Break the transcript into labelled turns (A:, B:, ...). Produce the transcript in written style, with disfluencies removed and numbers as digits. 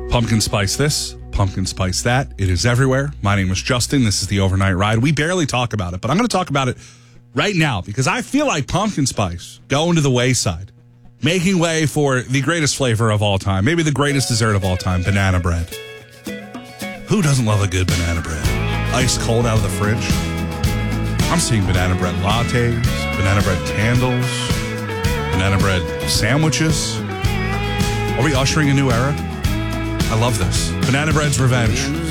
A: Pumpkin spice this, pumpkin spice that. It is everywhere. My name is Justin. This is the Overnight Ride. We barely talk about it, but I'm going to talk about it right now because I feel like pumpkin spice going to the wayside, making way for the greatest flavor of all time, maybe the greatest dessert of all time, banana bread. Who doesn't love a good banana bread? Ice cold out of the fridge. I'm seeing banana bread lattes, banana bread candles, banana bread sandwiches. Are we ushering a new era? I love this. Banana bread's revenge.